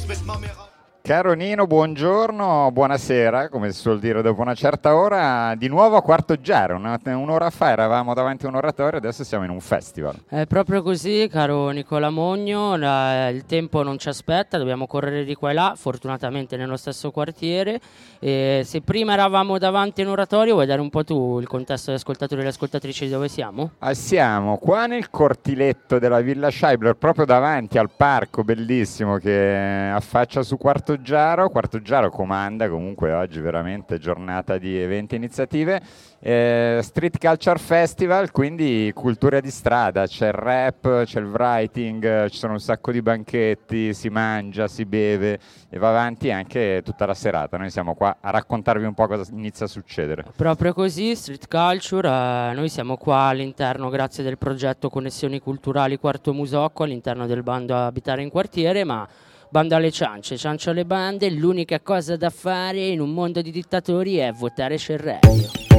Caro Nino, buongiorno, buonasera, come si suol dire dopo una certa ora, di nuovo a Quarto Giro. Un'ora fa eravamo davanti a un oratorio, adesso siamo in un festival. È proprio così, caro Nicola Mogno, il tempo non ci aspetta, dobbiamo correre di qua e là, fortunatamente nello stesso quartiere. E se prima eravamo davanti a un oratorio, vuoi dare un po' tu il contesto agli ascoltatori e alle ascoltatrici di dove siamo? Siamo qua nel cortiletto della Villa Scheibler, proprio davanti al parco bellissimo che affaccia su Quarto Giro. Quarto Giro comanda comunque oggi veramente giornata di eventi e iniziative. Street Culture Festival, quindi cultura di strada, c'è il rap, c'è il writing, ci sono un sacco di banchetti, si mangia, si beve e va avanti anche tutta la serata. Noi siamo qua a raccontarvi un po' cosa inizia a succedere. Proprio così, Street Culture, noi siamo qua all'interno, grazie del progetto Connessioni Culturali Quarto Musocco, all'interno del bando Abitare in Quartiere, ma bando alle ciance, ciancio alle bande, l'unica cosa da fare in un mondo di dittatori è votare Cerretto.